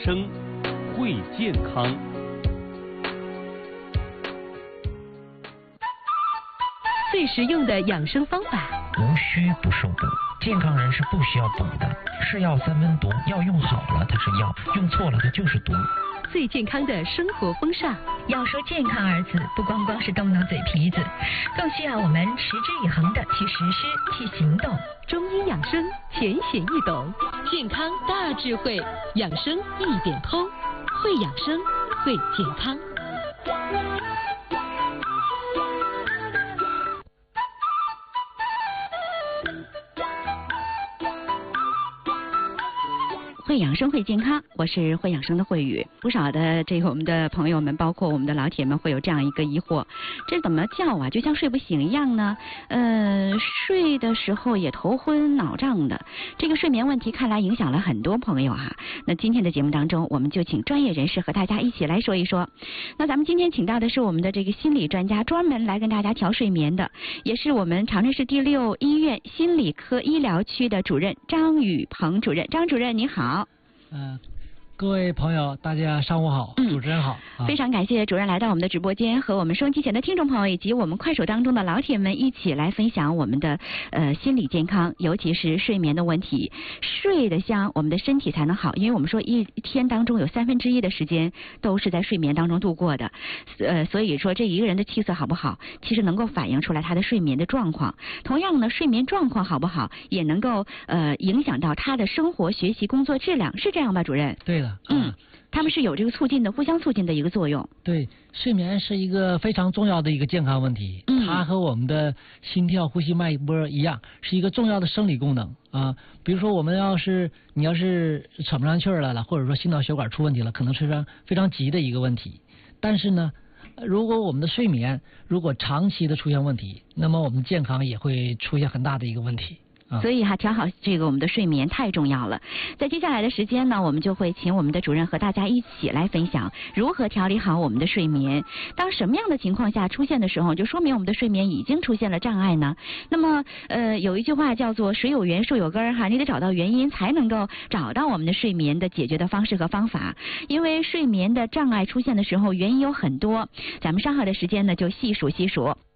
生，会健康。 最实用的养生方法， 无需不受补。健康人是不需要补的，是药三分毒，药用好了它是药，用错了它就是毒。 最健康的生活风尚， 要说健康二字，不光光是动动嘴皮子，更需要我们持之以恒的去实施、去行动。 中医养生浅显易懂，健康大智慧，养生一点通，会养生，会健康。会养生会健康，我是会养生的慧宇。不少的我们的朋友们，包括我们的老铁们，会有这样一个疑惑：这怎么叫啊？就像睡不醒一样呢？睡的时候也头昏脑胀的。这个睡眠问题看来影响了很多朋友哈。那今天的节目当中，我们就请专业人士和大家一起来说一说。那咱们今天请到的是我们的这个心理专家，专门来跟大家调睡眠的，也是我们长春市第6医院心理科医疗区的主任张宇鹏主任。张主任你好。 各位朋友，大家上午好，主持人好。 非常感谢主任来到我们的直播间，和我们收音机前的听众朋友以及我们快手当中的老铁们一起来分享我们的心理健康，尤其是睡眠的问题。睡得香，我们的身体才能好，因为我们说一天当中有1/3的时间都是在睡眠当中度过的，所以说这一个人的气色好不好，其实能够反映出来他的睡眠的状况。同样呢，睡眠状况好不好，也能够影响到他的生活、学习、工作质量，是这样吧，主任？ 对的。 他们是有这个互相促进的一个作用。 对，睡眠是一个非常重要的一个健康问题，它和我们的心跳、呼吸、脉搏一样，是一个重要的生理功能啊。比如说，你要是喘不上气儿来了，或者说心脑血管出问题了，可能是非常急的一个问题。但是呢，如果我们的睡眠如果长期的出现问题，那么我们健康也会出现很大的一个问题。 所以调好我们的睡眠太重要了。在接下来的时间呢，我们就会请我们的主任和大家一起来分享如何调理好我们的睡眠。当什么样的情况下出现的时候，就说明我们的睡眠已经出现了障碍呢？那么有一句话叫做水有源树有根哈，你得找到原因才能够找到我们的睡眠的解决的方式和方法。因为睡眠的障碍出现的时候，原因有很多，咱们稍后的时间呢就细数。